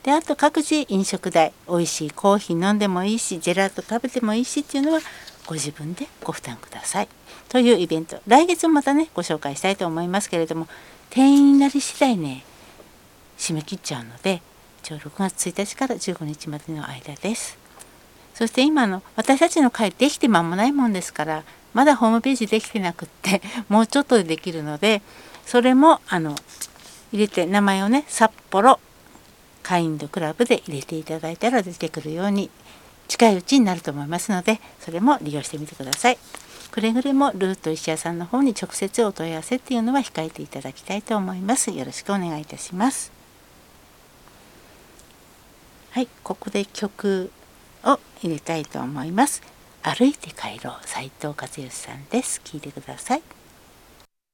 であと各自飲食代、おいしいコーヒー飲んでもいいし、ジェラート食べてもいいしっていうのはご自分でご負担くださいというイベント、来月もまたねご紹介したいと思いますけれども、定員になり次第ね締め切っちゃうので、一応6月1日から15日までの間です。そして今私たちの会できて間もないもんですから、まだホームページできてなくってもうちょっとでできるので、それも入れて名前をね札幌カインドクラブで入れていただいたら出てくるように近いうちになると思いますので、それも利用してみてください。くれぐれもルート石屋さんの方に直接お問い合わせっていうのは控えていただきたいと思います。よろしくお願いいたします。はい、ここで曲を入れたいと思います。歩いて帰ろう、斉藤和義さんです。聞いてください。